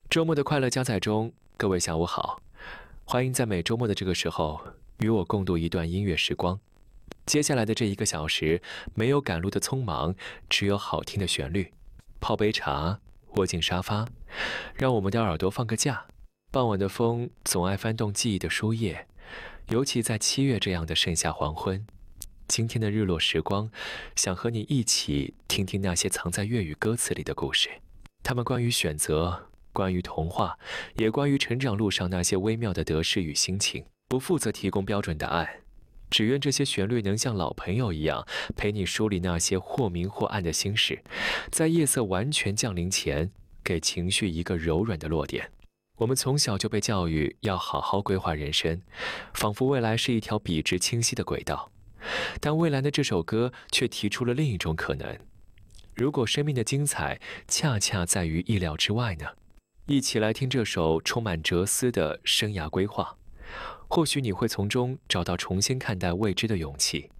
周末的快乐加载中，各位下午好，欢迎在每周末的这个时候与我共度一段音乐时光。接下来的这1个小时，没有赶路的匆忙，只有好听的旋律。泡杯茶，窝进沙发，让我们的耳朵放个假。傍晚的风总爱翻动记忆的书页，尤其在7月这样的盛夏黄昏。今天的日落时光，想和你一起听听那些藏在粤语歌词里的故事，它们关于选择，关于童话，也关于成长路上那些微妙的得失与心情。不负责提供标准答案，只愿这些旋律能像老朋友一样，陪你梳理那些或明或暗的心事，在夜色完全降临前，给情绪一个柔软的落点。我们从小就被教育要好好规划人生，仿佛未来是一条笔直清晰的轨道。但蔚蓝的这首歌却提出了另一种可能：如果生命的精彩恰恰在于意料之外呢？一起来听这首充满哲思的生涯规划，或许你会从中找到重新看待未知的勇气。